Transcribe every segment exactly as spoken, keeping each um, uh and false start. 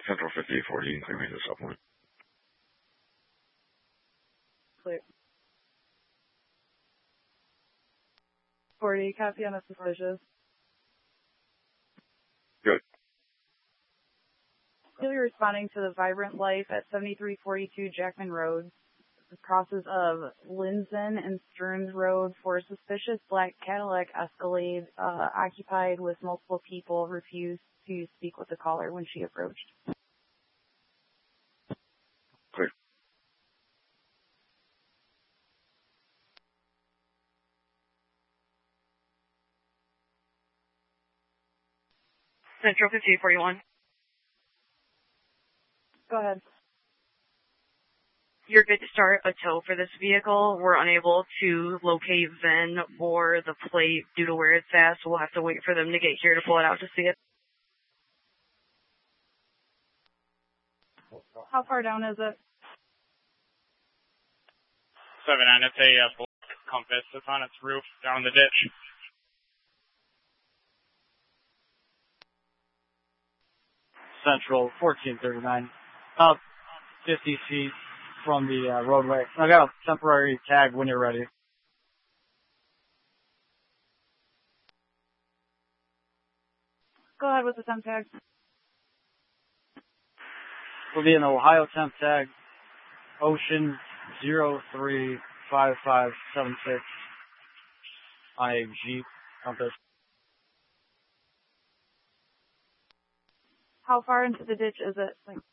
Central fifty-eight forty, you can clear me to supplement. Clear. forty, copy on the suspicious. Good. Clearly responding to the Vibrant Life at seventy-three forty-two Jackman Road, the crosses of Linson and Stearns Road for a suspicious black Cadillac Escalade uh, occupied with multiple people, refused to speak with the caller when she approached. Clear. Central fifty-eight forty-one. Go ahead. You're good to start a tow for this vehicle. We're unable to locate V I N or the plate due to where it's at, so we'll have to wait for them to get here to pull it out to see it. How far down is it? seven nine, it's a uh, black Compass. It's on its roof down in the ditch. Central fourteen thirty-nine. About fifty feet from the uh, roadway. I got a temporary tag when you're ready. Go ahead with the temp tag. Will be an Ohio temp tag, Ocean zero three five five seven six on a Jeep Compass. How far into the ditch is it? Like,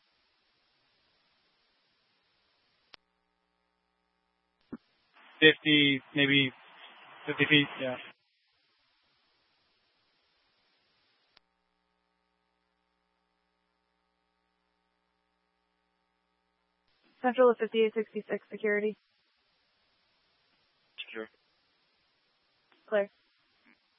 fifty, maybe fifty feet, yeah. Central of fifty-eight sixty-six security. Secure. Clear.